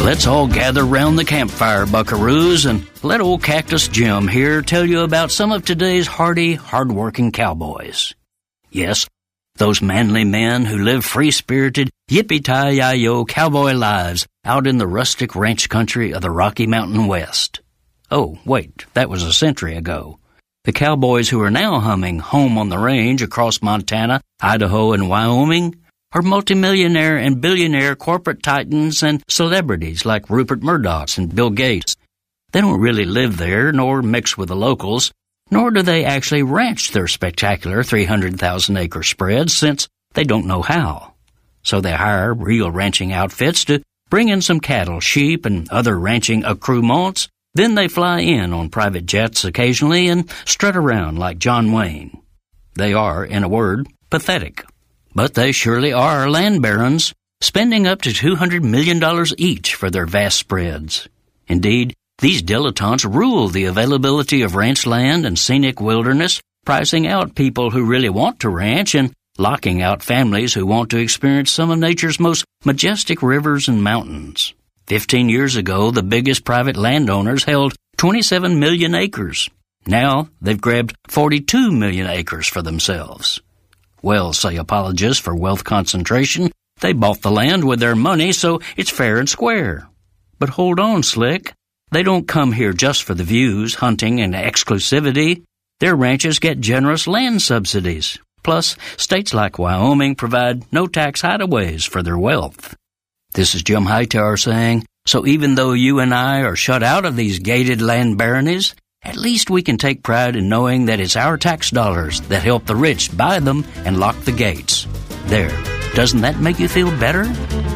Let's all gather round the campfire, buckaroos, and let old Cactus Jim here tell you about some of today's hardy, hard-working cowboys. Yes, those manly men who live free-spirited, yippee-ki-yi-yo cowboy lives out in the rustic ranch country of the Rocky Mountain West. Oh, wait, that was a century ago. The cowboys who are now humming Home on the Range across Montana, Idaho, and Wyoming are multimillionaire and billionaire corporate titans and celebrities like Rupert Murdoch and Bill Gates. They don't really live there nor mix with the locals, nor do they actually ranch their spectacular 300,000-acre spreads since they don't know how. So they hire real ranching outfits to bring in some cattle, sheep, and other ranching accoutrements. Then they fly in on private jets occasionally and strut around like John Wayne. They are, in a word, pathetic. But they surely are land barons, spending up to $200 million each for their vast spreads. Indeed, these dilettantes rule the availability of ranch land and scenic wilderness, pricing out people who really want to ranch and locking out families who want to experience some of nature's most majestic rivers and mountains. 15 years ago, the biggest private landowners held 27 million acres. Now, they've grabbed 42 million acres for themselves. Well, say apologists for wealth concentration, they bought the land with their money, so it's fair and square. But hold on, Slick. They don't come here just for the views, hunting, and exclusivity. Their ranches get generous land subsidies. Plus, states like Wyoming provide no-tax hideaways for their wealth. This is Jim Hightower saying, so even though you and I are shut out of these gated land baronies, at least we can take pride in knowing that it's our tax dollars that help the rich buy them and lock the gates. There, doesn't that make you feel better?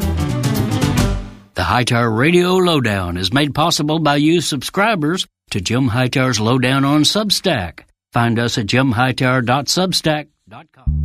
The Hightower Radio Lowdown is made possible by you subscribers to Jim Hightower's Lowdown on Substack. Find us at jimhightower.substack.com.